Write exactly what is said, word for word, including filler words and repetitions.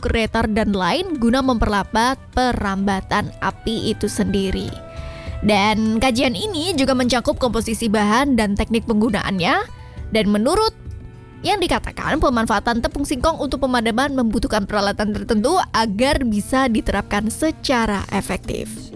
smoke retardant lain guna memperlambat perambatan api itu sendiri. Dan kajian ini juga mencakup komposisi bahan dan teknik penggunaannya. Dan menurut yang dikatakan, pemanfaatan tepung singkong untuk pemadaman membutuhkan peralatan tertentu agar bisa diterapkan secara efektif.